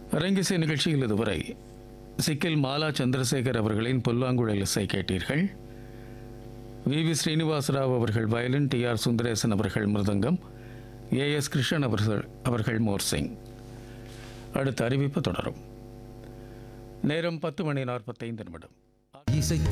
அரங்கிசை நிகழ்ச்சியில் இதுவரை சிக்கில் மாலா சந்திரசேகர் அவர்களின் புல்லாங்குழல் இசை கேட்டீர்கள். வி ஸ்ரீனிவாசராவ் அவர்கள் வயலின், டி.ஆர். சுந்தரேசன் அவர்கள் மிருதங்கம், ஏ.எஸ். கிருஷ்ணன் அவர்கள் மோர்சிங். அடுத்த அறிவிப்பு தொடரும். நேரம் 10:45.